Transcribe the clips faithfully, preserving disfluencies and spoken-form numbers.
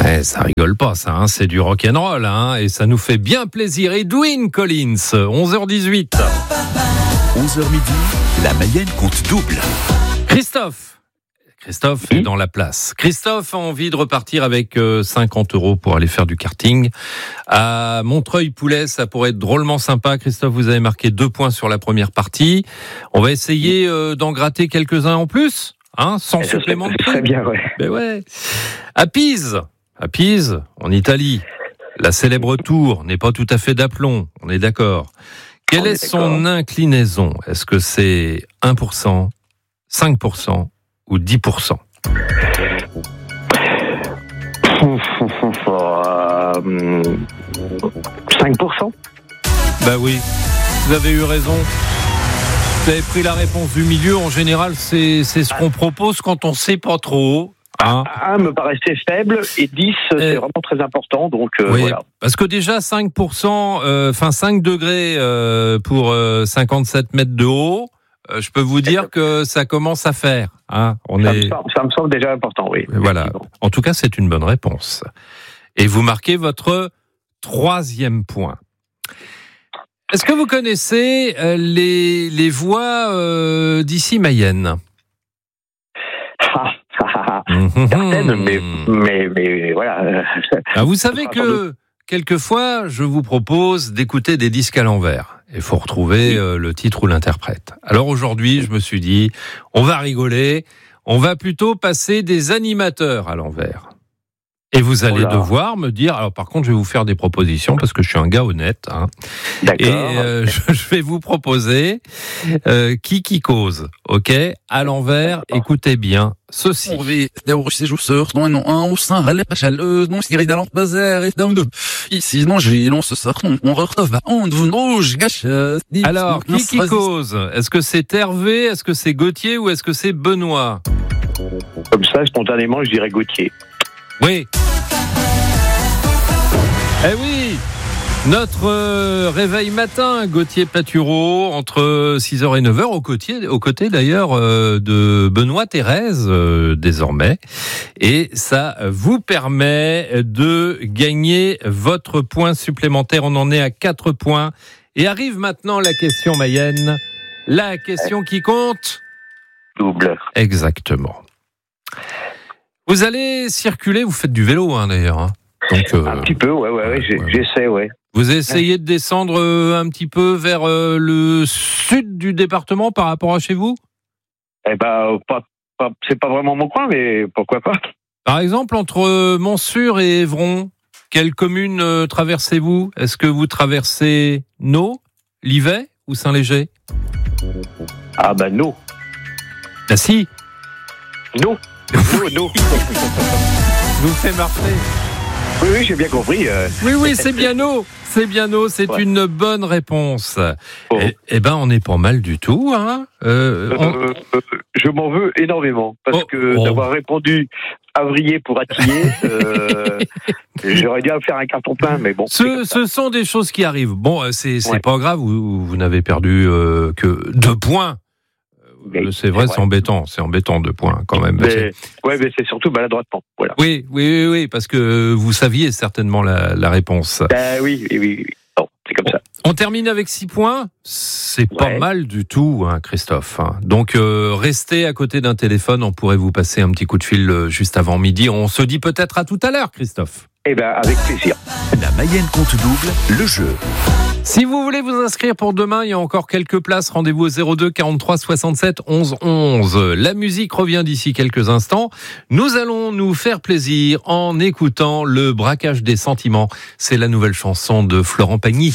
Ouais, ça rigole pas, ça. Hein. C'est du rock'n'roll, hein, et ça nous fait bien plaisir. Edwyn Collins, onze heures dix-huit. onze heures midi, la Mayenne compte double. Christophe. Christophe est dans la place. Christophe a envie de repartir avec cinquante euros pour aller faire du karting. À Montreuil-Poulet, ça pourrait être drôlement sympa. Christophe, vous avez marqué deux points sur la première partie. On va essayer euh, d'en gratter quelques-uns en plus, hein, sans Et supplément de prix. Très bien, ouais. Ben ouais. À Pise, à Pise, en Italie, la célèbre tour n'est pas tout à fait d'aplomb, on est d'accord. Quelle On est est son inclinaison ? Est-ce que c'est un pour cent, cinq pour cent ou dix pour cent ? euh, cinq pour cent. Bah oui, vous avez eu raison. Vous avez pris la réponse du milieu. En général, c'est, c'est ce qu'on propose quand on sait pas trop. Hein. un me paraissait faible et dix, c'est Et... vraiment très important. Donc, euh, oui, voilà. Parce que déjà, cinq pour cent, enfin euh, cinq degrés euh, pour euh, cinquante-sept mètres de haut, euh, je peux vous dire que ça commence à faire. Hein. On ça, est... me semble, ça me semble déjà important, oui. Voilà. En tout cas, c'est une bonne réponse. Et vous marquez votre troisième point. Est-ce que vous connaissez euh, les, les voix euh, d'ici Mayenne ? Ah, ah, ah, certaines, mais, mais, mais voilà. Ah, vous savez que quelquefois, je vous propose d'écouter des disques à l'envers. Il faut retrouver euh, le titre ou l'interprète. Alors aujourd'hui, je me suis dit, on va rigoler, on va plutôt passer des animateurs à l'envers. Et vous allez oh devoir me dire, alors par contre, je vais vous faire des propositions parce que je suis un gars honnête. Hein. D'accord. Et euh, je, je vais vous proposer euh, qui qui cause, ok ? À l'envers, écoutez bien ceci. Alors, qui qui cause ? Est-ce que c'est Hervé ? Est-ce que c'est Gauthier ? Ou est-ce que c'est Benoît ? Comme ça, spontanément, je dirais Gauthier. Oui. Eh oui, notre euh, réveil matin, Gauthier Patureau, entre six heures et neuf heures, aux côtés, aux côtés d'ailleurs euh, de Benoît Thérèse, euh, désormais. Et ça vous permet de gagner votre point supplémentaire. On en est à quatre points. Et arrive maintenant la question Mayenne. La question qui compte ? Double. Exactement. Vous allez circuler, vous faites du vélo hein, d'ailleurs. Hein. Donc, euh, un petit peu, ouais, ouais, ouais, j'ai, ouais. j'essaie, ouais. Vous essayez de descendre euh, un petit peu vers euh, le sud du département par rapport à chez vous ? Eh ben, pas, pas, c'est pas vraiment mon coin, mais pourquoi pas ? Par exemple, entre Montsûrs et Évron, quelle commune euh, traversez-vous ? Est-ce que vous traversez Nau, Livet ou Saint-Léger ? Ah ben, Nau. Ah si. Nau. Nau, Nau. Je vous fais marcher. Oui, oui, j'ai bien compris. Euh... Oui, oui, c'est bien Nau. C'est bien Nau, c'est ouais. Une bonne réponse. Oh. Eh, eh ben, on n'est pas mal du tout, hein. Euh, on... euh, euh, je m'en veux énormément parce oh, que oh. d'avoir répondu Avrier pour Attillé, euh, j'aurais dû faire un carton plein, mais bon. Ce, ce sont des choses qui arrivent. Bon, c'est, c'est ouais. pas grave. Vous, vous n'avez perdu euh, que deux points. Mais c'est vrai, c'est, c'est embêtant, c'est embêtant deux points quand même. Mais, c'est... Ouais, mais c'est surtout maladroitement. Voilà. Oui, oui, oui, oui, parce que vous saviez certainement la, la réponse. Ben oui, oui, oui. Bon, c'est comme bon. ça. On termine avec six points. C'est ouais. pas mal du tout, hein, Christophe. Donc, euh, restez à côté d'un téléphone. On pourrait vous passer un petit coup de fil euh, juste avant midi. On se dit peut-être à tout à l'heure, Christophe. Eh ben, avec plaisir. La Mayenne compte double, le jeu. Si vous voulez vous inscrire pour demain, il y a encore quelques places. Rendez-vous au zéro deux quarante-trois soixante-sept onze onze. La musique revient d'ici quelques instants. Nous allons nous faire plaisir en écoutant Le braquage des sentiments. C'est la nouvelle chanson de Florent Pagny.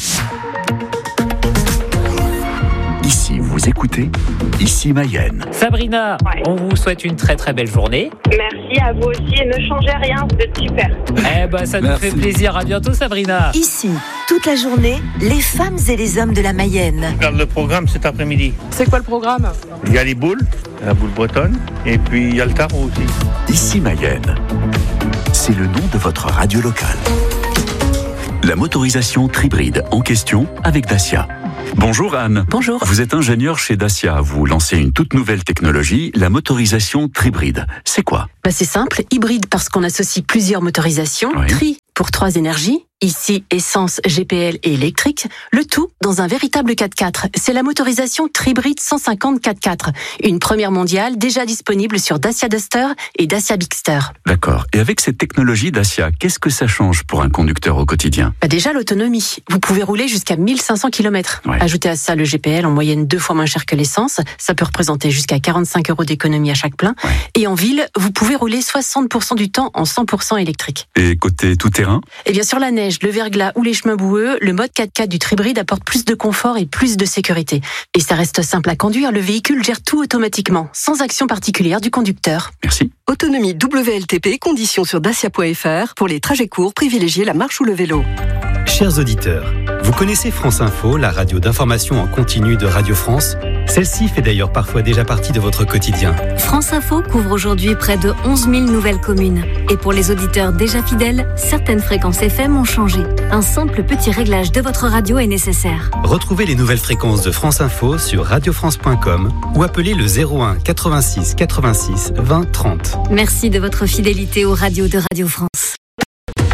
Ici, vous écoutez, ici Mayenne. Sabrina, ouais. On vous souhaite une très très belle journée. Merci à vous aussi et ne changez rien, vous êtes super. Eh ben, ça nous Merci. fait plaisir. À bientôt, Sabrina. Ici, toute la journée, les femmes et les hommes de la Mayenne. Regarde le programme cet après-midi. C'est quoi le programme ? Il y a les boules, la boule bretonne, et puis il y a le tarot aussi. Ici Mayenne, c'est le nom de votre radio locale. La motorisation Tribride en question avec Dacia. Bonjour Anne. Bonjour. Vous êtes ingénieur chez Dacia. Vous lancez une toute nouvelle technologie, la motorisation tribride. C'est quoi? Bah c'est simple, hybride parce qu'on associe plusieurs motorisations, Oui. tri pour trois énergies, ici essence, G P L et électrique, le tout dans un véritable quatre-quatre. C'est la motorisation Tribride cent cinquante quatre-quatre, une première mondiale déjà disponible sur Dacia Duster et Dacia Bigster. D'accord. Et avec cette technologie Dacia, qu'est-ce que ça change pour un conducteur au quotidien? Bah déjà l'autonomie, vous pouvez rouler jusqu'à mille cinq cents kilomètres. Ouais. Ajoutez à ça le G P L en moyenne deux fois moins cher que l'essence, ça peut représenter jusqu'à quarante-cinq euros d'économie à chaque plein. Ouais. Et en ville, vous pouvez rouler soixante pour cent du temps en cent pour cent électrique. Et côté tout-terrain? Et bien sur la neige, le verglas ou les chemins boueux, le mode quatre-quatre du Tribride apporte plus de confort et plus de sécurité. Et ça reste simple à conduire, le véhicule gère tout automatiquement, sans action particulière du conducteur. Merci. Autonomie W L T P, conditions sur dacia point f r. Pour les trajets courts, privilégiez la marche ou le vélo. Chers auditeurs, vous connaissez France Info, la radio d'information en continu de Radio France? Celle-ci fait d'ailleurs parfois déjà partie de votre quotidien. France Info couvre aujourd'hui près de onze mille nouvelles communes. Et pour les auditeurs déjà fidèles, certaines fréquences F M ont changé. Un simple petit réglage de votre radio est nécessaire. Retrouvez les nouvelles fréquences de France Info sur radio france point com ou appelez le zéro un quatre-vingt-six quatre-vingt-six vingt trente. Merci de votre fidélité aux radios de Radio France.